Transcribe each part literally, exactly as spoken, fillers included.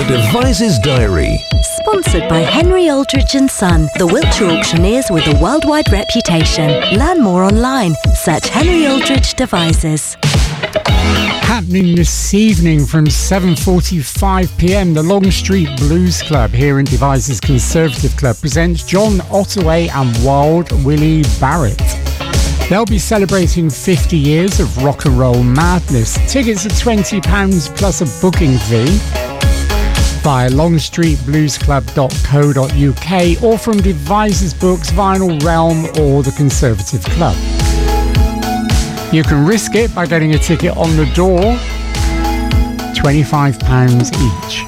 Devises Diary. Sponsored by Henry Aldridge and Son, the Wiltshire auctioneers with a worldwide reputation. Learn more online. Search Henry Aldridge Devises. Happening this evening from seven forty-five p m, the Long Street Blues Club here in Devizes Conservative Club presents John Ottaway and Wild Willie Barrett. They'll be celebrating fifty years of rock and roll madness. Tickets are twenty pounds plus a booking fee via longstreet blues club dot co dot u k or from Devizes Books, Vinyl Realm or the Conservative Club. You can risk it by getting a ticket on the door, twenty-five pounds each.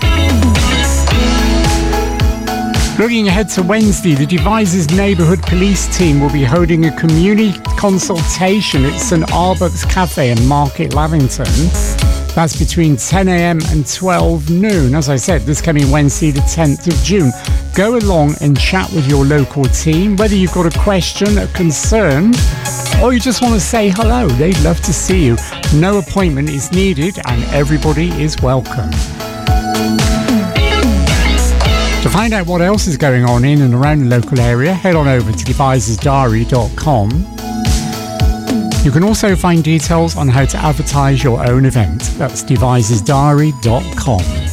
Looking ahead to Wednesday, the Devizes Neighbourhood Police Team will be holding a community consultation at St Arbuck's Cafe in Market Lavington. That's between ten a m and twelve noon. As I said, this coming Wednesday, the tenth of June. Go along and chat with your local team, whether you've got a question, a concern, or you just want to say hello. They'd love to see you. No appointment is needed and everybody is welcome. To find out what else is going on in and around the local area, head on over to devises diary dot com. You can also find details on how to advertise your own event. That's devises diary dot com.